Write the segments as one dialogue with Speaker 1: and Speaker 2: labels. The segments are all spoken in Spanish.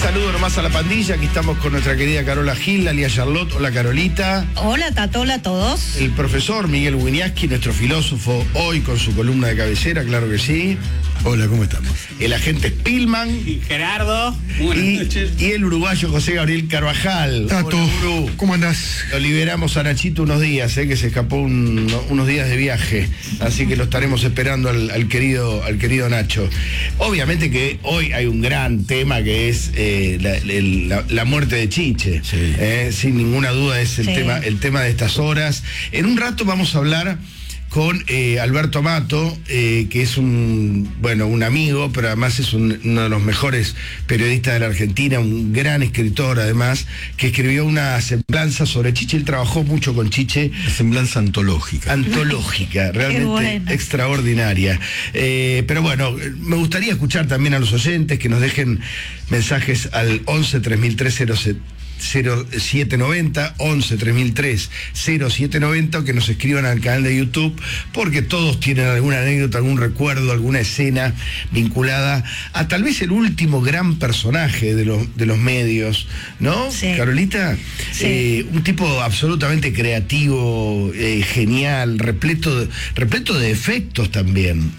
Speaker 1: Saludo nomás a la pandilla. Aquí estamos con nuestra querida Carola Gil, alias Charlotte. Hola, Carolita.
Speaker 2: Hola, Tato, hola a todos.
Speaker 1: El profesor Miguel Winiaski, nuestro filósofo, hoy con su columna de cabecera, claro que sí.
Speaker 3: Hola, ¿cómo estamos?
Speaker 1: El agente Spillman.
Speaker 4: Y Gerardo. Buenas noches.
Speaker 1: Y el uruguayo José Gabriel Carvajal.
Speaker 3: Tato,
Speaker 1: Hola,
Speaker 3: ¿cómo andás?
Speaker 1: Lo liberamos a Nachito unos días, que se escapó unos días de viaje. Así que lo estaremos esperando al querido Nacho. Obviamente que hoy hay un gran tema que es la muerte de Chiche.
Speaker 3: Sí.
Speaker 1: Sin ninguna duda es el
Speaker 2: Sí.
Speaker 1: tema de estas horas. En un rato vamos a hablar con Alberto Amato, que es un amigo, pero además es uno de los mejores periodistas de la Argentina, un gran escritor además, que escribió una semblanza sobre Chiche. Él trabajó mucho con Chiche.
Speaker 3: La semblanza antológica.
Speaker 1: Realmente
Speaker 2: bueno.
Speaker 1: extraordinaria. Pero bueno, me gustaría escuchar también a los oyentes que nos dejen mensajes al 11 3003 0790, 11 3003 0790, o que nos escriban al canal de YouTube, porque todos tienen alguna anécdota, algún recuerdo, alguna escena vinculada a tal vez el último gran personaje de los medios, ¿no?
Speaker 2: Sí.
Speaker 1: Carolita,
Speaker 2: Sí.
Speaker 1: un tipo absolutamente creativo, genial, repleto de defectos también,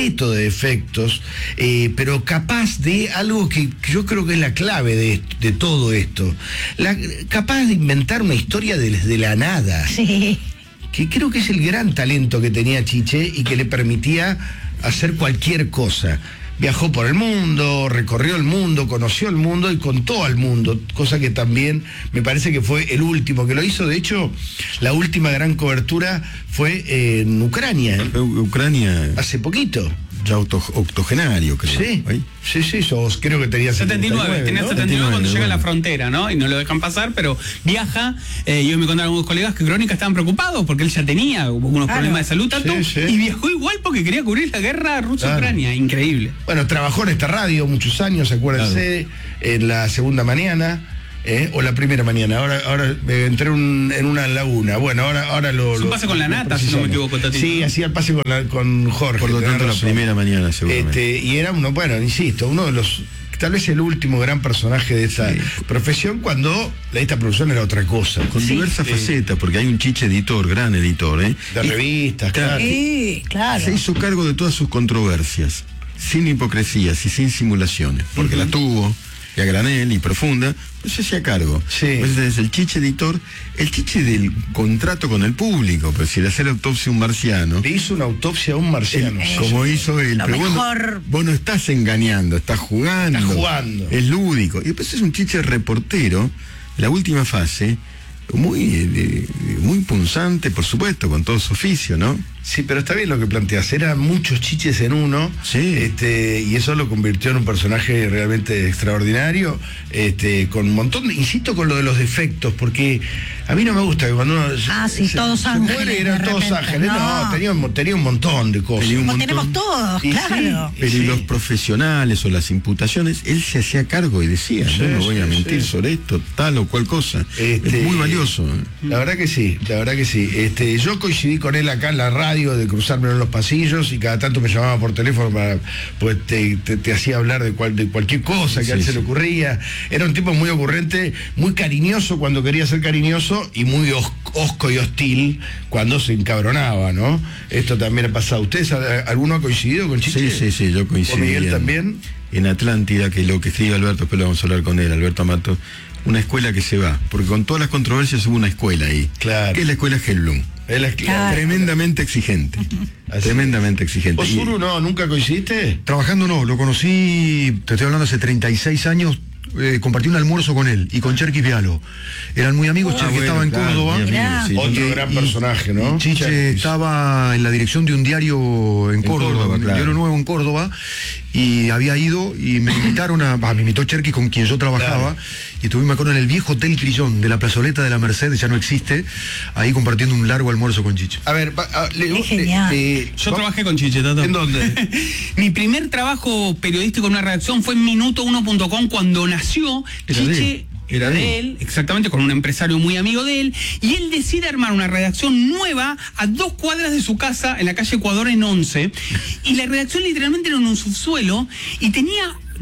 Speaker 1: pero capaz de algo que yo creo que es la clave de todo esto. Capaz de inventar una historia desde la nada,
Speaker 2: Sí.
Speaker 1: que creo que es el gran talento que tenía Chiche y que le permitía hacer cualquier cosa. Viajó por el mundo, recorrió el mundo, conoció el mundo y contó al mundo, cosa que también me parece que fue el último que lo hizo. De hecho, la última gran cobertura fue en Ucrania,
Speaker 3: Ucrania,
Speaker 1: hace poquito.
Speaker 3: ya octogenario, creo.
Speaker 1: Sí,
Speaker 3: ¿Ahí?
Speaker 1: sí, creo que tenía
Speaker 4: 79, tenía
Speaker 1: ¿no?
Speaker 4: 79 cuando
Speaker 3: 79,
Speaker 4: llega a la
Speaker 3: bueno.
Speaker 4: frontera, ¿no? Y no lo dejan pasar, pero viaja. Y hoy me contaron algunos colegas que Crónica estaban preocupados porque él ya tenía unos problemas de salud, tanto,
Speaker 1: Sí.
Speaker 4: y viajó igual porque quería cubrir la guerra Rusia-Ucrania. Increíble.
Speaker 1: Bueno, trabajó en esta radio muchos años, acuérdense, en la segunda mañana, o la primera mañana. Ahora entré en una laguna. Bueno, ahora lo...
Speaker 4: Es un pase con la nata, si no me equivoco, Tatito.
Speaker 1: Sí, hacía el pase con Jorge.
Speaker 3: Por lo
Speaker 1: tenés
Speaker 3: tanto, la
Speaker 1: razón.
Speaker 3: primera mañana, seguramente.
Speaker 1: Y era uno de los... Tal vez el último gran personaje de esta profesión, cuando esta profesión era otra cosa.
Speaker 3: Con diversas facetas, porque hay un Chiche editor, gran editor, ¿eh?
Speaker 1: De revistas, claro.
Speaker 2: Sí, claro.
Speaker 3: Se hizo cargo de todas sus controversias, sin hipocresías y sin simulaciones, porque la tuvo, y a granel y profunda, pues se hacía cargo.
Speaker 1: Sí.
Speaker 3: Pues es el Chiche editor, el Chiche del contrato con el público, pero si le hace la autopsia a un marciano,
Speaker 1: Le hizo una autopsia a un marciano.
Speaker 3: como hizo él,
Speaker 2: Lo
Speaker 3: pero
Speaker 2: mejor.
Speaker 3: vos no estás engañando, estás jugando.
Speaker 1: Estás jugando.
Speaker 3: Es lúdico. Y después es un Chiche reportero, la última fase, muy punzante, por supuesto, con todo su oficio, ¿no?
Speaker 1: Sí, pero está bien lo que planteas. Eran muchos chiches en uno.
Speaker 3: Sí.
Speaker 1: Y eso lo convirtió en un personaje realmente extraordinario. Con un montón insisto con lo de los defectos, porque a mí no me gusta que cuando uno
Speaker 2: Todos
Speaker 1: se
Speaker 2: ángeles,
Speaker 1: muere, eran
Speaker 2: de
Speaker 1: todos
Speaker 2: repente.
Speaker 1: ángeles. No, tenía un montón de cosas.
Speaker 3: Tenía un
Speaker 2: Como
Speaker 3: montón.
Speaker 2: tenemos todos,
Speaker 1: Y
Speaker 2: claro.
Speaker 3: Pero y los profesionales o las imputaciones, él se hacía cargo y decía,
Speaker 1: Sí,
Speaker 3: no voy a
Speaker 1: sí,
Speaker 3: mentir
Speaker 1: sí.
Speaker 3: sobre esto, tal o cual cosa. Es muy valioso.
Speaker 1: La verdad que sí. Yo coincidí con él acá en la radio, de cruzarme en los pasillos, y cada tanto me llamaba por teléfono pues te hacía hablar de cualquier cosa que a él
Speaker 3: Sí,
Speaker 1: se le
Speaker 3: sí.
Speaker 1: ocurría. Era un tipo muy ocurrente, muy cariñoso cuando quería ser cariñoso, y muy hosco y hostil cuando se encabronaba, ¿no? Esto también ha pasado. ¿Ustedes, alguno ha coincidido con Chiche?
Speaker 3: Sí, yo coincidí.
Speaker 1: ¿Con Miguel también?
Speaker 3: En Atlántida, que lo que escribe Alberto, después lo vamos a hablar con él, Alberto Amato, una escuela que se va, porque con todas las controversias hubo una escuela ahí,
Speaker 1: Claro.
Speaker 3: que es la escuela Gelblum.
Speaker 2: Claro.
Speaker 3: Tremendamente exigente.
Speaker 1: Así.
Speaker 3: Tremendamente exigente.
Speaker 1: ¿Vos, Uru, no? ¿Nunca coincidiste?
Speaker 5: Trabajando no, lo conocí, te estoy hablando hace 36 años, compartí un almuerzo con él y con Cherkis Vialo. Eran muy amigos, Cherkis
Speaker 3: bueno,
Speaker 5: estaba en
Speaker 3: claro,
Speaker 5: Córdoba.
Speaker 3: muy amigo,
Speaker 2: Mirá.
Speaker 3: sí.
Speaker 1: Otro gran personaje, ¿no?
Speaker 5: Y Chiche
Speaker 1: Cherkis.
Speaker 5: estaba en la dirección de un diario en Córdoba,
Speaker 3: Córdoba,
Speaker 5: un
Speaker 3: claro.
Speaker 5: diario nuevo en Córdoba, y había ido y me invitaron me invitó Cherkis, con quien yo trabajaba,
Speaker 1: Claro.
Speaker 5: y estuvimos, me acuerdo, en el viejo Hotel Crillón de la plazoleta de la Merced, ya no existe, ahí compartiendo un largo almuerzo con Chiche.
Speaker 1: A ver,
Speaker 2: Qué genial.
Speaker 4: Yo trabajé con Chiche, Tato.
Speaker 1: ¿En dónde?
Speaker 4: Mi primer trabajo periodístico en una redacción fue en Minuto1.com cuando nació.
Speaker 3: Era de
Speaker 4: Chiche
Speaker 3: él. Era de
Speaker 4: él, exactamente, con un empresario muy amigo de él, y él decide armar una redacción nueva a 2 cuadras de su casa en la calle Ecuador en 11, y la redacción literalmente era en un subsuelo, y tenía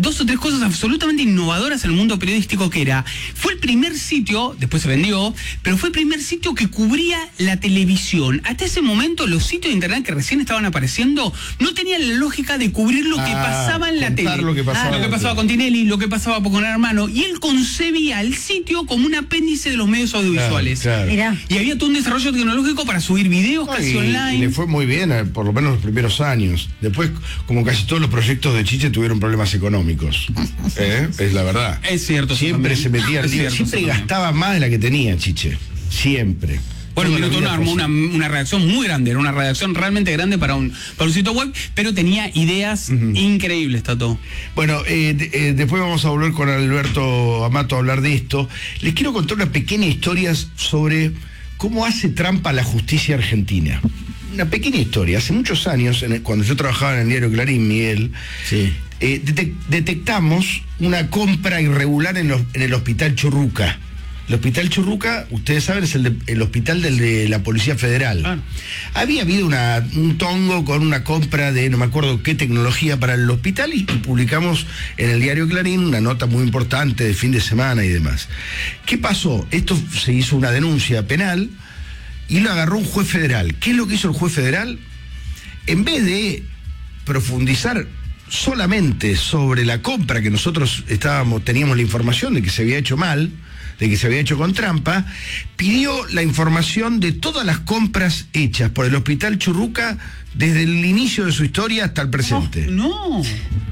Speaker 4: 2 o 3 cosas absolutamente innovadoras en el mundo periodístico, que fue el primer sitio, después se vendió, pero fue el primer sitio que cubría la televisión. Hasta ese momento los sitios de internet que recién estaban apareciendo no tenían la lógica de cubrir lo que pasaba en la tele.
Speaker 1: Lo que pasaba
Speaker 4: con Tinelli, lo que pasaba con Gran Hermano, y él concebía el sitio como un apéndice de los medios audiovisuales.
Speaker 1: Claro.
Speaker 2: Mirá.
Speaker 4: Y había todo un desarrollo tecnológico para subir videos casi online.
Speaker 1: Y le fue muy bien, por lo menos los primeros años. Después, como casi todos los proyectos de Chiche, tuvieron problemas económicos. Es la verdad.
Speaker 4: Es cierto.
Speaker 1: Siempre se metía, siempre gastaba más de la que tenía Chiche. Siempre.
Speaker 4: Bueno, Minuto Uno armó una redacción muy grande, era una redacción realmente grande para un sitio web, pero tenía ideas increíbles, Tato.
Speaker 1: Bueno, después vamos a volver con Alberto Amato a hablar de esto. Les quiero contar una pequeña historia sobre cómo hace trampa la justicia argentina. Una pequeña historia. Hace muchos años, cuando yo trabajaba en el diario Clarín, Miguel,
Speaker 3: Sí.
Speaker 1: detectamos una compra irregular en el Hospital Churruca. El Hospital Churruca, ustedes saben, es el hospital de la Policía Federal.
Speaker 4: Ah.
Speaker 1: Había habido un tongo con una compra de no me acuerdo qué tecnología para el hospital y publicamos en el diario Clarín una nota muy importante de fin de semana y demás. ¿Qué pasó? Esto se hizo una denuncia penal y lo agarró un juez federal. ¿Qué es lo que hizo el juez federal? En vez de profundizar solamente sobre la compra que nosotros teníamos la información de que se había hecho mal, de que se había hecho con trampa, pidió la información de todas las compras hechas por el Hospital Churruca desde el inicio de su historia hasta el presente.
Speaker 4: No.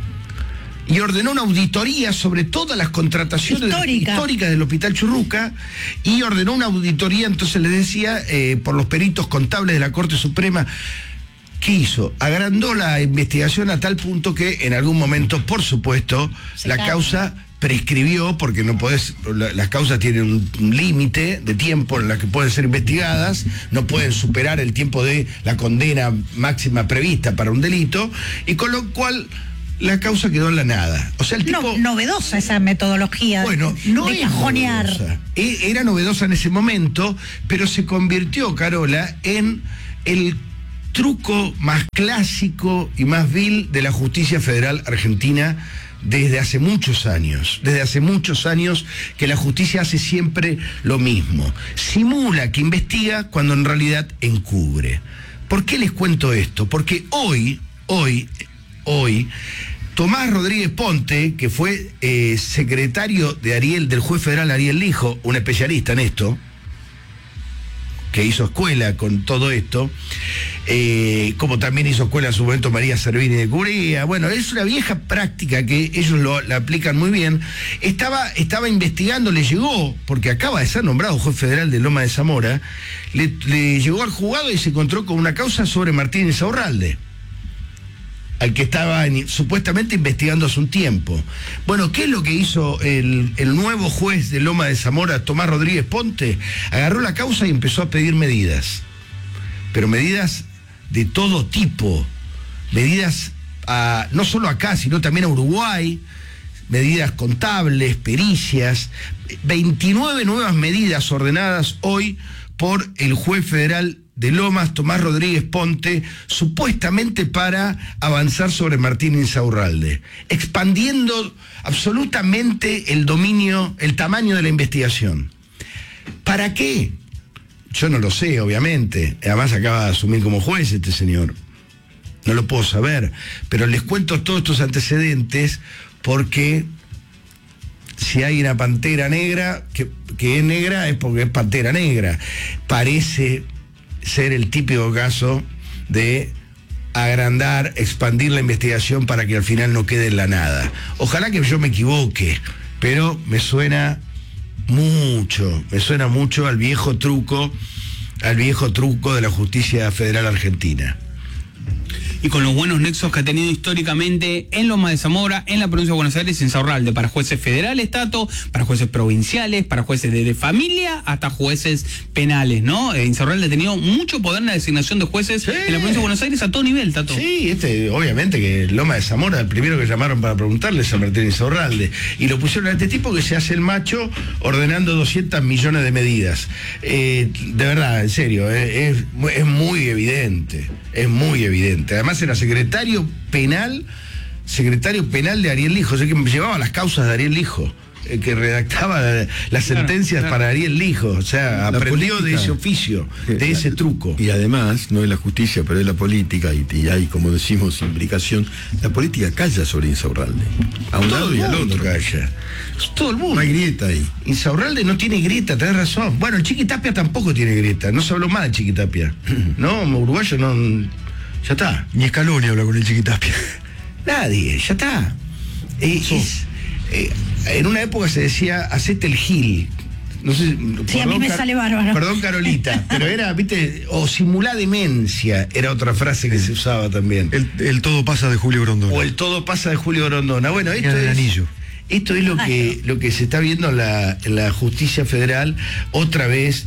Speaker 1: Y ordenó una auditoría sobre todas las contrataciones históricas del Hospital Churruca y ordenó una auditoría, entonces les decía, por los peritos contables de la Corte Suprema. ¿Qué hizo? Agrandó la investigación a tal punto que en algún momento, por supuesto, la causa prescribió, porque no podés, las causas tienen un límite de tiempo en la que pueden ser investigadas, no pueden superar el tiempo de la condena máxima prevista para un delito, y con lo cual la causa quedó en la nada. O sea, el tipo...
Speaker 2: novedosa esa metodología,
Speaker 1: bueno, no
Speaker 2: de cajonear.
Speaker 1: Novedosa. Era novedosa en ese momento, pero se convirtió, Carola, en el truco más clásico y más vil de la justicia federal argentina desde hace muchos años. Desde hace muchos años que la justicia hace siempre lo mismo. Simula que investiga cuando en realidad encubre. ¿Por qué les cuento esto? Porque hoy, Tomás Rodríguez Ponte, que fue secretario del juez federal Ariel Lijo, un especialista en esto, que hizo escuela con todo esto, como también hizo escuela en su momento María Servini de Curía. Bueno, es una vieja práctica que ellos la aplican muy bien. Estaba investigando, le llegó, porque acaba de ser nombrado juez federal de Loma de Zamora, le llegó al juzgado y se encontró con una causa sobre Martín Insaurralde, al que estaba supuestamente investigando hace un tiempo. Bueno, ¿qué es lo que hizo el nuevo juez de Loma de Zamora, Tomás Rodríguez Ponte? Agarró la causa y empezó a pedir medidas, pero medidas de todo tipo, medidas no solo acá, sino también a Uruguay, medidas contables, pericias, 29 nuevas medidas ordenadas hoy por el juez federal de Lomas, Tomás Rodríguez Ponte, supuestamente para avanzar sobre Martín Insaurralde, expandiendo absolutamente el dominio, el tamaño de la investigación. ¿Para qué? Yo no lo sé, obviamente. Además acaba de asumir como juez este señor. No lo puedo saber. Pero les cuento todos estos antecedentes porque si hay una pantera negra, que es negra es porque es pantera negra. Parece ser el típico caso de agrandar, expandir la investigación para que al final no quede en la nada. Ojalá que yo me equivoque, pero me suena mucho al viejo truco de la justicia federal argentina.
Speaker 4: Y con los buenos nexos que ha tenido históricamente en Loma de Zamora, en la provincia de Buenos Aires y en Insaurralde, para jueces federales, Tato, para jueces provinciales, para jueces de familia, hasta jueces penales, ¿no? Insaurralde ha tenido mucho poder en la designación de jueces en la provincia de Buenos Aires a todo nivel, Tato.
Speaker 1: Sí, obviamente que Loma de Zamora, el primero que llamaron para preguntarle es a Martín Insaurralde, y lo pusieron a este tipo que se hace el macho ordenando 200 millones de medidas. De verdad, en serio, es muy evidente, es muy evidente. Además era secretario penal secretario penal de Ariel Lijo, o sea, que llevaba las causas de Ariel Lijo, que redactaba las sentencias para Ariel Lijo, o sea, aprendió de ese oficio, de ese truco.
Speaker 3: Y además, no es la justicia, pero es la política, y hay, como decimos, implicación. La política calla sobre Insaurralde, a un lado y al otro.
Speaker 1: Calla. Todo el mundo.
Speaker 3: No hay grieta ahí.
Speaker 1: Insaurralde no tiene grieta, tenés razón. Bueno, el Chiquitapia tampoco tiene grieta, no se habló más de Chiquitapia. No, uruguayo no. Ya está.
Speaker 5: Ni Scaloni habla con el Chiquitapia.
Speaker 1: Nadie, ya está. En una época se decía, hacete el gil. No sé,
Speaker 2: sí, a mí me sale bárbaro.
Speaker 1: Perdón, Carolita, pero era, viste, o simulá demencia, era otra frase que se usaba también.
Speaker 5: El todo pasa de Julio Grondona.
Speaker 1: O el todo pasa de Julio Grondona. Bueno, esto
Speaker 5: es anillo.
Speaker 1: Esto es lo que se está viendo en la justicia federal otra vez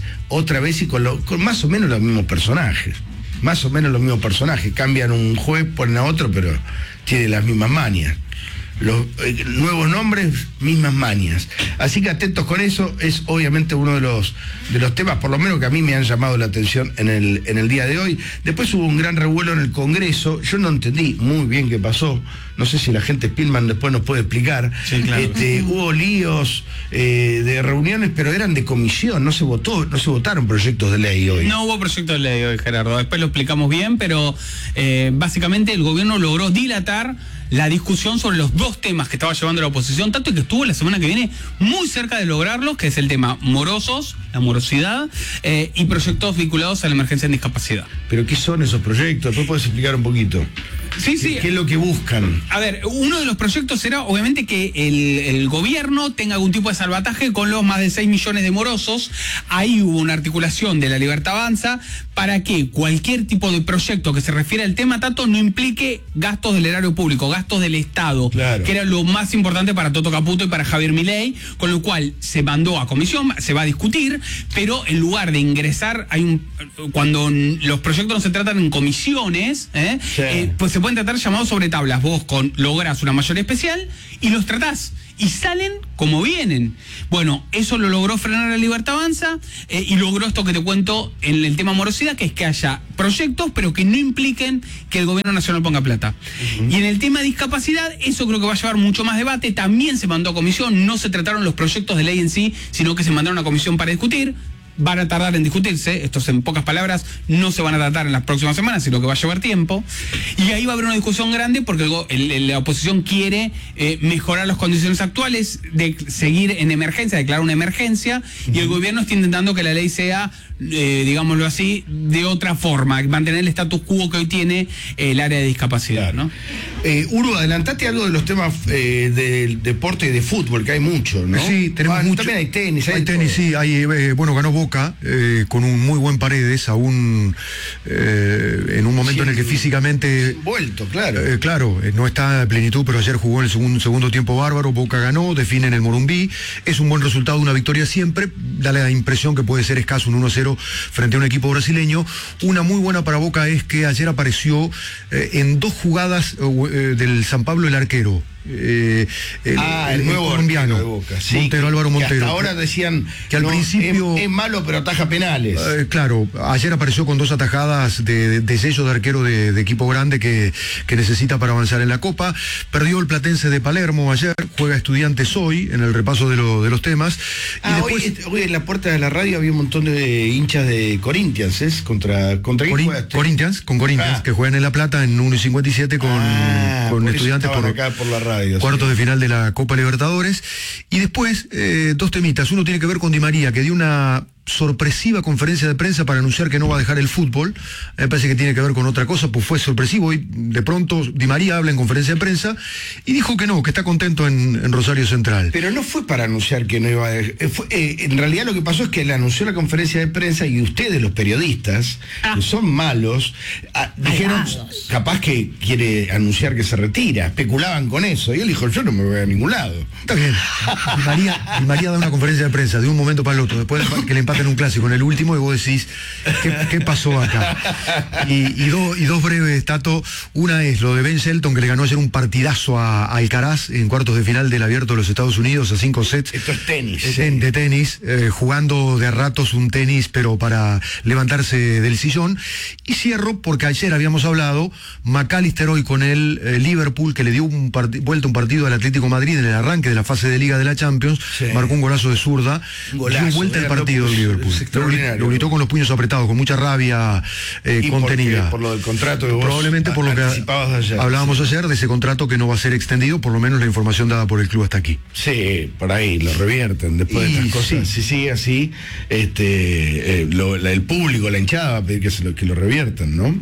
Speaker 1: y con más o menos los mismos personajes. Más o menos los mismos personajes. Cambian un juez, ponen a otro, pero tiene las mismas mañas. Los nuevos nombres, mismas mañas. Así que atentos con eso, es obviamente uno de los temas, por lo menos que a mí me han llamado la atención en el día de hoy. Después hubo un gran revuelo en el Congreso, yo no entendí muy bien qué pasó, no sé si la gente Spillman después nos puede explicar.
Speaker 4: Sí, claro.
Speaker 1: Hubo líos de reuniones, pero eran de comisión, no se votaron proyectos de ley hoy.
Speaker 4: No hubo proyectos de ley hoy, Gerardo, después lo explicamos bien, pero básicamente el gobierno logró dilatar la discusión sobre los dos temas que estaba llevando la oposición, tanto que estuvo la semana que viene muy cerca de lograrlos, que es el tema morosos, la morosidad, y proyectos vinculados a la emergencia en discapacidad.
Speaker 1: ¿Pero qué son esos proyectos? ¿Tú puedes explicar un poquito?
Speaker 4: Sí, sí.
Speaker 1: ¿Qué es lo que buscan?
Speaker 4: A ver, uno de los proyectos era obviamente que el gobierno tenga algún tipo de salvataje con los más de 6 millones de morosos. Ahí hubo una articulación de La Libertad Avanza para que cualquier tipo de proyecto que se refiera al tema Tato no implique gastos del erario público, gastos del Estado,
Speaker 1: claro,
Speaker 4: que era lo más importante para Toto Caputo y para Javier Milei, con lo cual se mandó a comisión, se va a discutir, pero en lugar de ingresar, cuando los proyectos no se tratan en comisiones, pues se pueden tratar llamados sobre tablas. Vos lográs una mayoría especial y los tratás y salen como vienen. Bueno, eso lo logró frenar La Libertad Avanza y logró esto que te cuento en el tema morosidad, que es que haya proyectos pero que no impliquen que el gobierno nacional ponga plata. Y en el tema de discapacidad, eso creo que va a llevar mucho más debate. También se mandó a comisión, no se trataron los proyectos de ley en sí, sino que se mandaron a comisión para discutir. Van a tardar en discutirse, estos en pocas palabras no se van a tratar en las próximas semanas, sino que va a llevar tiempo, y ahí va a haber una discusión grande porque la oposición quiere mejorar las condiciones actuales, de seguir en emergencia, declarar una emergencia, y el gobierno está intentando que la ley sea, digámoslo así, de otra forma, mantener el status quo que hoy tiene el área de discapacidad, ¿no?
Speaker 1: Uru, adelantate algo de los temas del deporte y de fútbol, que hay mucho, ¿no?
Speaker 5: Sí, tenemos mucho.
Speaker 1: También hay tenis.
Speaker 5: Hay tenis, sí. Bueno, ganó Boca con un muy buen Paredes, aún en un momento en el que físicamente...
Speaker 1: Vuelto, claro.
Speaker 5: Claro, no está a plenitud, pero ayer jugó en el segundo tiempo bárbaro, Boca ganó, define en el Morumbí. Es un buen resultado, una victoria siempre. Da la impresión que puede ser escaso un 1-0 frente a un equipo brasileño. Una muy buena para Boca es que ayer apareció en dos jugadas del San Pablo el arquero. El
Speaker 1: nuevo
Speaker 5: colombiano
Speaker 1: de Boca, sí,
Speaker 5: Montero, Álvaro Montero.
Speaker 1: Hasta ahora decían
Speaker 5: que al principio
Speaker 1: es malo, pero ataja penales.
Speaker 5: Claro, ayer apareció con dos atajadas de sello de arquero de equipo grande que necesita para avanzar en la Copa. Perdió el Platense de Palermo ayer, juega Estudiantes hoy, en el repaso de los temas. Y después,
Speaker 1: hoy en la puerta de la radio había un montón de hinchas de Corinthians, ¿es? ¿Contra
Speaker 5: Corinthians, que juegan en La Plata en 1:57 con Estudiantes por
Speaker 1: acá por la radio.
Speaker 5: Cuartos de final de la Copa Libertadores. Y después, dos temitas. Uno tiene que ver con Di María, que dio una sorpresiva conferencia de prensa para anunciar que no va a dejar el fútbol. Me parece que tiene que ver con otra cosa, pues fue sorpresivo y de pronto Di María habla en conferencia de prensa y dijo que no, que está contento en Rosario Central.
Speaker 1: Pero no fue para anunciar que no iba a dejar, en realidad lo que pasó es que le anunció la conferencia de prensa y ustedes, los periodistas, que son malos, dijeron, capaz que quiere anunciar que se retira, especulaban con eso, y él dijo, yo no me voy a ningún lado.
Speaker 5: Está bien. Di María da una conferencia de prensa de un momento para el otro, después que le empatan empatan un clásico en el último y vos decís, ¿qué pasó acá? Y dos breves, Tato. Una es lo de Ben Shelton, que le ganó ayer un partidazo a Alcaraz en cuartos de final del Abierto de los Estados Unidos a 5 sets.
Speaker 1: Esto es tenis.
Speaker 5: De tenis, jugando de a ratos un tenis, pero para levantarse del sillón. Y cierro porque ayer habíamos hablado, McAllister hoy con el Liverpool, que le dio vuelta un partido al Atlético Madrid en el arranque de la fase de Liga de la Champions, marcó un golazo de zurda, dio vuelta el partido del Liverpool. Lo gritó con los puños apretados, con mucha rabia contenida.
Speaker 1: Por lo del contrato que vos
Speaker 5: probablemente por lo que
Speaker 1: ayer,
Speaker 5: hablábamos ayer, de ese contrato que no va a ser extendido, por lo menos la información dada por el club hasta aquí.
Speaker 1: Sí, por ahí lo revierten después de estas cosas. Si sigue así, el público, la hinchada va a pedir que lo reviertan, ¿no?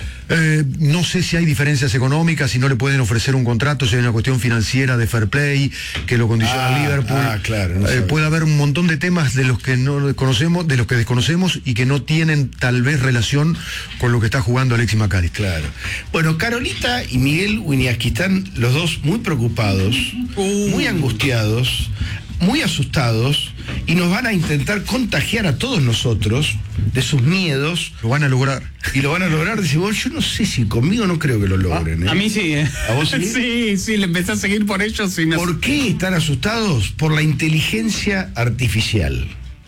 Speaker 5: No sé si hay diferencias económicas, si no le pueden ofrecer un contrato, si hay una cuestión financiera de fair play que lo condiciona al Liverpool.
Speaker 1: Claro, no
Speaker 5: puede haber un montón de temas de los que no conocemos, de los que desconocemos y que no tienen tal vez relación con lo que está jugando Alexis McAllister.
Speaker 1: Claro. Bueno, Carolita y Miguel Wieniawski están los dos muy preocupados, muy angustiados, muy asustados, y nos van a intentar contagiar a todos nosotros de sus miedos.
Speaker 5: Lo van a lograr.
Speaker 1: Y lo van a lograr, dice vos, yo no sé si conmigo no creo que lo logren.
Speaker 4: A mí sí,
Speaker 1: ¿A vos sí?
Speaker 4: Sí, le empecé a seguir por ellos. Y no...
Speaker 1: ¿Por qué están asustados? Por la inteligencia artificial.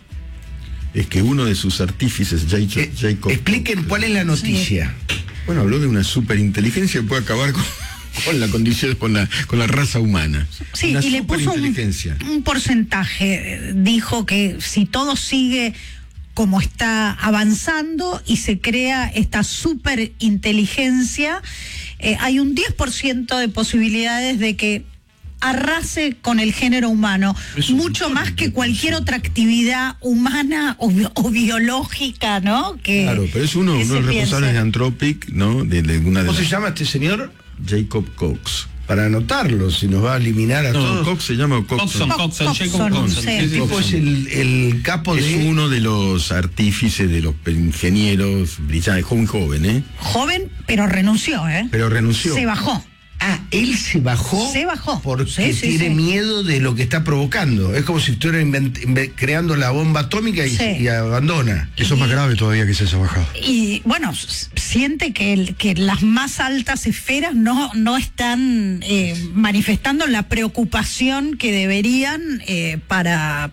Speaker 3: Es que uno de sus artífices, Jacob...
Speaker 1: Expliquen cuál es la noticia.
Speaker 3: Sí. Bueno, habló de una superinteligencia que puede acabar con la condición, con la raza humana.
Speaker 2: Sí, y le puso un porcentaje. Dijo que si todo sigue como está avanzando y se crea esta superinteligencia, hay un 10% de posibilidades de que arrase con el género humano, mucho más que cualquier otra actividad humana o biológica, ¿no?
Speaker 3: Claro, pero es uno de los responsables de Anthropic, ¿no?
Speaker 1: ¿Cómo se llama este señor?
Speaker 3: Jacob Cox.
Speaker 1: Para anotarlo, si nos va a eliminar a todos.
Speaker 3: Cox se llama Coxon.
Speaker 4: Jacob Coxon.
Speaker 1: El tipo es el capo
Speaker 3: de... Es uno de los artífices, de los ingenieros brillantes, joven, ¿eh?
Speaker 2: Joven, pero renunció, ¿eh?
Speaker 3: Pero renunció.
Speaker 2: Se bajó.
Speaker 1: Él se bajó.
Speaker 2: Se bajó.
Speaker 1: Porque tiene miedo de lo que está provocando. Es como si estuviera creando la bomba atómica y abandona.
Speaker 5: Eso es más grave todavía que se haya bajado.
Speaker 2: Y bueno, siente que las más altas esferas no están manifestando la preocupación que deberían para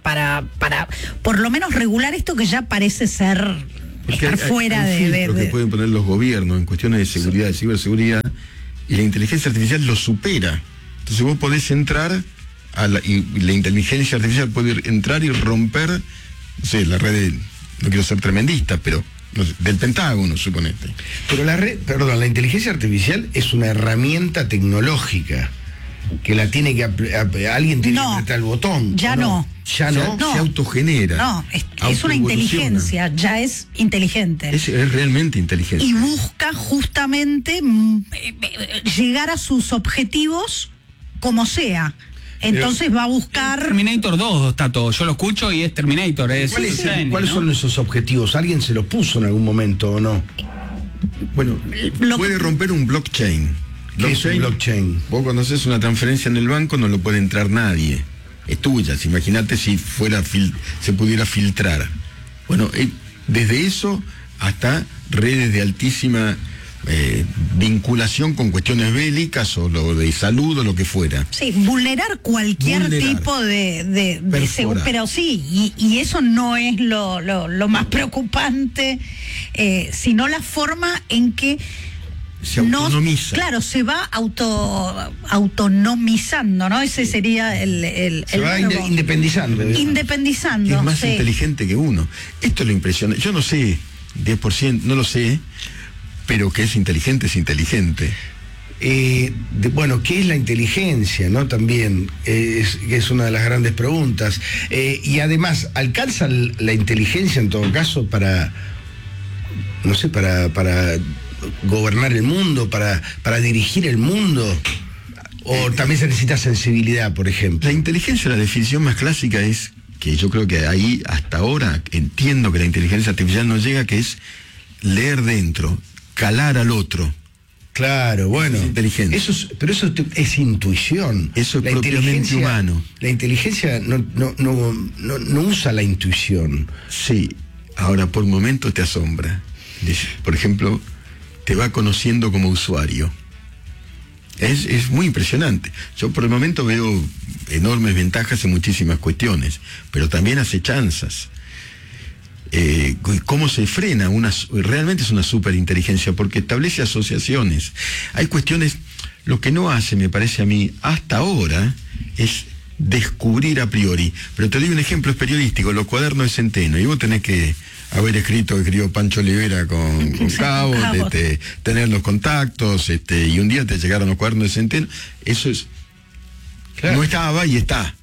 Speaker 2: por lo menos regular esto que ya parece ser estar fuera de
Speaker 3: lo que pueden poner los gobiernos en cuestiones de seguridad, de ciberseguridad. Y la inteligencia artificial lo supera. Entonces vos podés entrar y la inteligencia artificial puede entrar y romper, no sé, la red no quiero ser tremendista, pero no sé, del Pentágono, suponete.
Speaker 1: Pero la inteligencia artificial es una herramienta tecnológica que la tiene que alguien tiene que apretar el botón.
Speaker 2: Ya no.
Speaker 1: Ya no.
Speaker 2: No.
Speaker 3: Se autogenera.
Speaker 2: No, es una inteligencia, ya es inteligente.
Speaker 3: Es realmente inteligente.
Speaker 2: Y busca justamente llegar a sus objetivos como sea. Entonces va a buscar...
Speaker 4: Terminator 2, Tato, yo lo escucho y es Terminator.
Speaker 1: ¿Cuáles son esos objetivos? ¿Alguien se los puso en algún momento o no?
Speaker 3: Bueno, puede romper un blockchain.
Speaker 1: ¿Qué es un blockchain?
Speaker 3: Vos cuando haces una transferencia en el banco no lo puede entrar nadie. Es tuya. Imagínate si se pudiera filtrar. Bueno, desde eso hasta redes de altísima vinculación con cuestiones bélicas o lo de salud o lo que fuera.
Speaker 2: Sí, vulnerar cualquier tipo de pero sí, y eso no es lo más preocupante, sino la forma en que
Speaker 3: se autonomiza.
Speaker 2: Claro, se va autonomizando, ¿no? Ese sería
Speaker 1: se va independizando.
Speaker 2: Independizando.
Speaker 3: Es más inteligente que uno. Esto es lo impresionante. Yo no sé, 10%, no lo sé, pero que es inteligente, es inteligente.
Speaker 1: Bueno, ¿qué es la inteligencia? ¿No? También es una de las grandes preguntas. Y además, ¿alcanza la inteligencia en todo caso para, no sé, para gobernar el mundo, para dirigir el mundo? ¿O también se necesita sensibilidad, por ejemplo?
Speaker 3: La inteligencia, la definición más clásica es, que yo creo que ahí hasta ahora entiendo que la inteligencia artificial no llega, que es leer dentro, calar al otro,
Speaker 1: Claro, bueno.
Speaker 3: Es inteligencia.
Speaker 1: Pero eso es intuición.
Speaker 3: Eso es propiamente humano.
Speaker 1: La inteligencia no usa la intuición.
Speaker 3: Sí, ahora por momentos te asombra. Por ejemplo, te va conociendo como usuario. Es muy impresionante. Yo por el momento veo enormes ventajas en muchísimas cuestiones, pero también acechanzas. Cómo se frena realmente es una superinteligencia, porque establece asociaciones. Hay cuestiones, lo que no hace, me parece a mí, hasta ahora, es descubrir a priori. Pero te doy un ejemplo, es periodístico, los cuadernos de Centeno, y vos tenés que haber escribió Pancho Olivera con Cabo, tener los contactos, y un día te llegaron los cuadernos de Centeno. Eso es, claro. No estaba y está.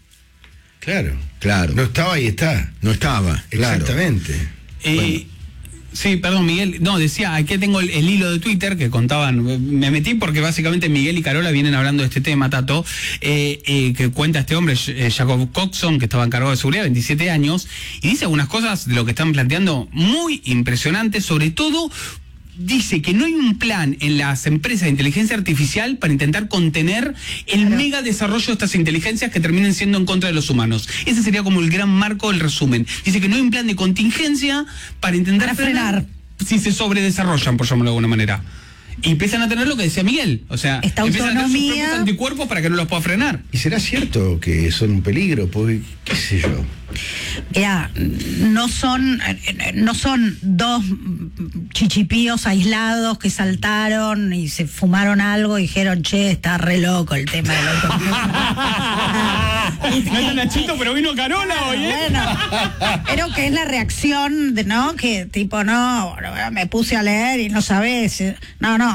Speaker 3: Claro.
Speaker 1: No estaba y está.
Speaker 3: No estaba, claro.
Speaker 1: Exactamente.
Speaker 4: Bueno. Sí, perdón, Miguel. No, decía, aquí tengo el hilo de Twitter que contaban. Me metí porque básicamente Miguel y Carola vienen hablando de este tema, Tato, que cuenta este hombre, Jacob Coxon, que estaba encargado de seguridad, 27 años, y dice algunas cosas de lo que están planteando muy impresionantes, sobre todo. Dice que no hay un plan en las empresas de inteligencia artificial para intentar contener el mega desarrollo de estas inteligencias que terminen siendo en contra de los humanos. Ese sería como el gran marco del resumen. Dice que no hay un plan de contingencia para intentar frenar si se sobredesarrollan, por llamarlo de alguna manera. Y empiezan a tener lo que decía Miguel, o sea,
Speaker 2: esta
Speaker 4: empiezan
Speaker 2: autonomía,
Speaker 4: a tener sus propios anticuerpos para que no los pueda frenar.
Speaker 1: ¿Y será cierto que son un peligro? Porque, qué sé yo.
Speaker 2: Mira, no son dos chichipíos aislados que saltaron y se fumaron algo y dijeron, che, está re loco el tema de la autonomía.
Speaker 4: No es Nachito, pero vino Carola hoy, ¿eh? Bueno,
Speaker 2: pero que es la reacción de, ¿no? Que tipo, no, me puse a leer y no sabés. No,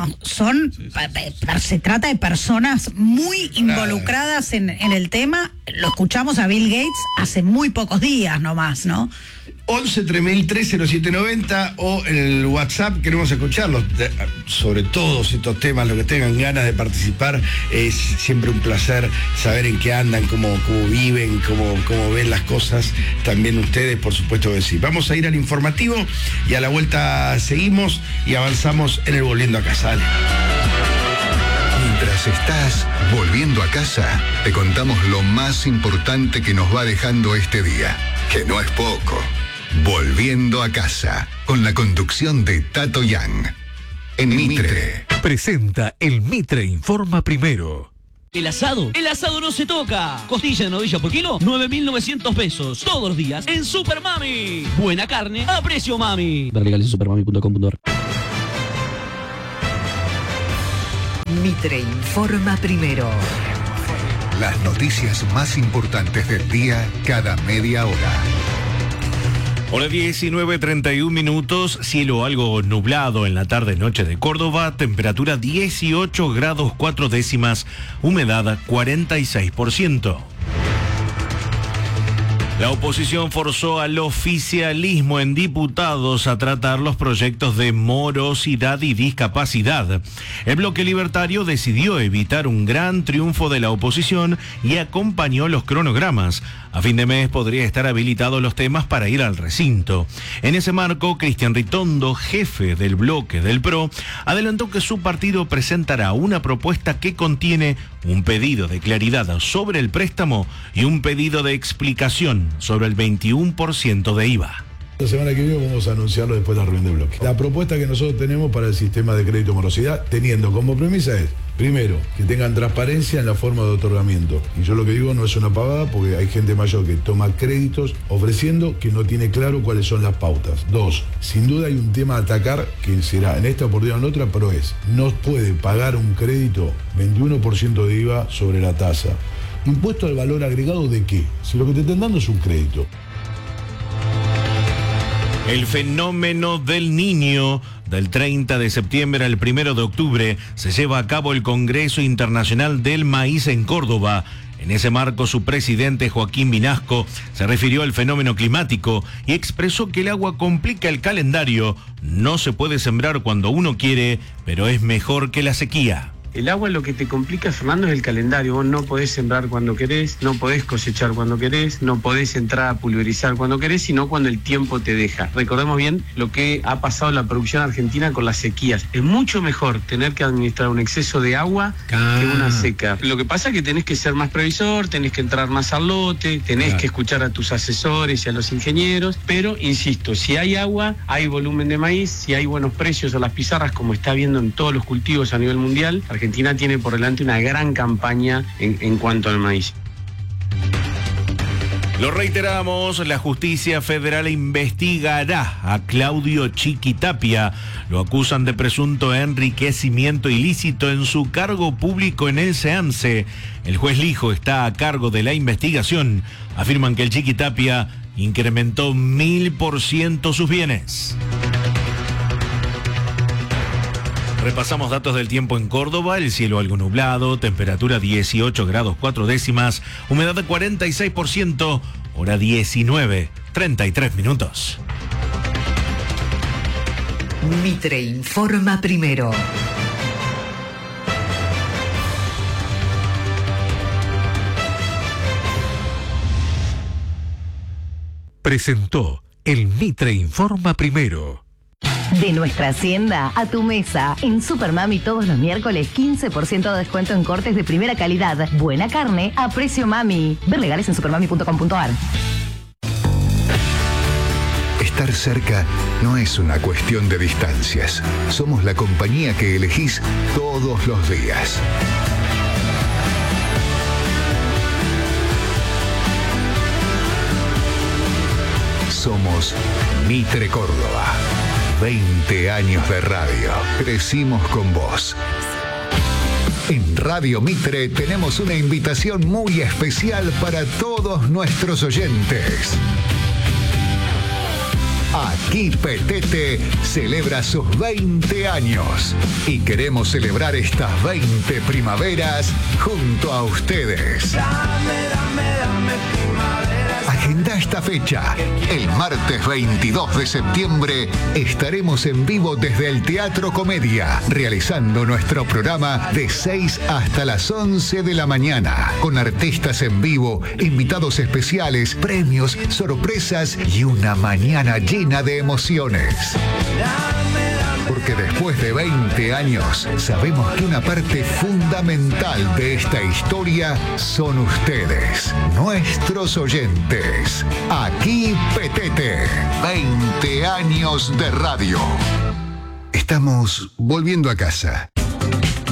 Speaker 2: se trata de personas muy involucradas en el tema. Lo escuchamos a Bill Gates hace muy pocos días nomás, ¿no?
Speaker 1: 11-3000-30790 o en el WhatsApp, queremos escucharlos sobre todos estos temas, lo que tengan ganas de participar. Es siempre un placer saber en qué andan, cómo viven, cómo ven las cosas, también ustedes, por supuesto que sí. Vamos a ir al informativo y a la vuelta seguimos y avanzamos en el Volviendo a Casa.
Speaker 6: Mientras estás volviendo a casa, te contamos lo más importante que nos va dejando este día, que no es poco. Volviendo a casa, con la conducción de Tato Yang. En Mitre.
Speaker 7: Presenta el Mitre Informa Primero.
Speaker 8: El asado no se toca. Costilla de novilla por kilo, 9.900 pesos. Todos los días en Super Mami. Buena carne a precio mami. Ver legales en supermami.com.ar.
Speaker 9: Mitre Informa Primero.
Speaker 6: Las noticias más importantes del día cada media hora.
Speaker 10: Hola, 19:31 minutos, cielo algo nublado en la tarde-noche de Córdoba, temperatura 18 grados 4 décimas, humedad 46%. La oposición forzó al oficialismo en diputados a tratar los proyectos de morosidad y discapacidad. El bloque libertario decidió evitar un gran triunfo de la oposición y acompañó los cronogramas. A fin de mes podría estar habilitados los temas para ir al recinto. En ese marco, Cristian Ritondo, jefe del bloque del PRO, adelantó que su partido presentará una propuesta que contiene un pedido de claridad sobre el préstamo y un pedido de explicación sobre el 21% de IVA.
Speaker 11: La semana que viene vamos a anunciarlo después de la reunión de bloque. La propuesta que nosotros tenemos para el sistema de crédito morosidad, teniendo como premisa es, primero, que tengan transparencia en la forma de otorgamiento. Y yo lo que digo no es una pavada, porque hay gente mayor que toma créditos ofreciendo que no tiene claro cuáles son las pautas. Dos, sin duda hay un tema a atacar que será en esta oportunidad o en otra, pero no puede pagar un crédito 21% de IVA sobre la tasa. ¿Impuesto al valor agregado de qué? Si lo que te están dando es un crédito.
Speaker 10: El fenómeno del Niño. Del 30 de septiembre al 1 de octubre se lleva a cabo el Congreso Internacional del Maíz en Córdoba. En ese marco, su presidente Joaquín Vinasco se refirió al fenómeno climático y expresó que el agua complica el calendario. No se puede sembrar cuando uno quiere, pero es mejor que la sequía.
Speaker 12: El agua lo que te complica, Fernando, es el calendario. Vos no podés sembrar cuando querés, no podés cosechar cuando querés, no podés entrar a pulverizar cuando querés, sino cuando el tiempo te deja. Recordemos bien lo que ha pasado en la producción argentina con las sequías. Es mucho mejor tener que administrar un exceso de agua que una seca. Lo que pasa es que tenés que ser más previsor, tenés que entrar más al lote, tenés que escuchar a tus asesores y a los ingenieros, pero insisto, si hay agua, hay volumen de maíz, si hay buenos precios o las pizarras, como está viendo en todos los cultivos a nivel mundial, Argentina tiene por delante una gran campaña en cuanto al maíz.
Speaker 10: Lo reiteramos, la justicia federal investigará a Claudio Chiquitapia. Lo acusan de presunto enriquecimiento ilícito en su cargo público en el SEAMSE. El juez Lijo está a cargo de la investigación. Afirman que el Chiquitapia incrementó 1000% sus bienes. Repasamos datos del tiempo en Córdoba, el cielo algo nublado, temperatura 18 grados 4 décimas, humedad de 46%, hora 19:33 minutos.
Speaker 9: Mitre informa primero.
Speaker 7: Presentó el Mitre informa primero.
Speaker 13: De nuestra hacienda a tu mesa. En Supermami todos los miércoles 15% de descuento en cortes de primera calidad. Buena carne a precio mami. Ver legales en supermami.com.ar.
Speaker 6: Estar cerca no es una cuestión de distancias. Somos la compañía que elegís todos los días. Somos Mitre Córdoba. 20 años de radio. Crecimos con vos. En Radio Mitre tenemos una invitación muy especial para todos nuestros oyentes. Aquí Petete celebra sus 20 años y queremos celebrar estas 20 primaveras junto a ustedes. Agenda esta fecha. El martes 22 de septiembre estaremos en vivo desde el Teatro Comedia, realizando nuestro programa de 6 hasta las 11 de la mañana, con artistas en vivo, invitados especiales, premios, sorpresas y una mañana llena de emociones. Porque después de 20 años, sabemos que una parte fundamental de esta historia son ustedes, nuestros oyentes. Aquí Petete, 20 años de radio. Estamos volviendo a casa.